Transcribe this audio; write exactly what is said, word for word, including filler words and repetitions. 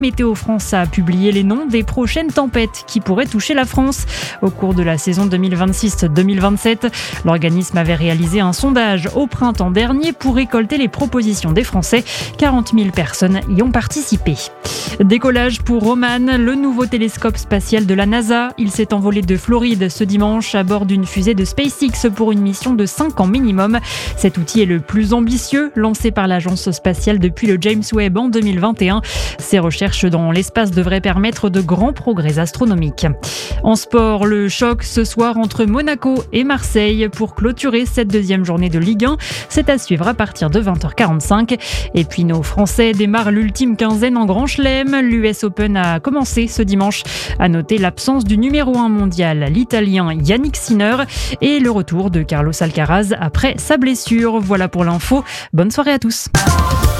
Météo France a publié les noms des prochaines tempêtes qui pourraient toucher la France au cours de la saison deux mille vingt-six deux mille vingt-sept. L'organisme avait réalisé un sondage au printemps dernier pour récolter les propositions des Français. quarante mille personnes y ont participé. Décollage pour Roman, le nouveau télescope spatial de la NASA. Il s'est envolé de Floride ce dimanche à bord d'une fusée de SpaceX pour une mission de cinq ans minimum. Cet outil est le plus ambitieux lancé par l'agence spatiale depuis le James Webb en deux mille vingt et un. Ces recherches dans l'espace devraient permettre de grands progrès astronomiques. En sport, le choc ce soir entre Monaco et Marseille pour clôturer cette deuxième journée de Ligue un. C'est à suivre à partir de vingt heures quarante-cinq. Et puis nos Français démarrent l'ultime quinzaine en Grand Chelem. L'U S Open a commencé ce dimanche. À noter l'absence du numéro un mondial, l'Italien Yannick Sinner, et le retour de Carlos Alcaraz après sa blessure. Voilà pour l'info. Bonne soirée à tous.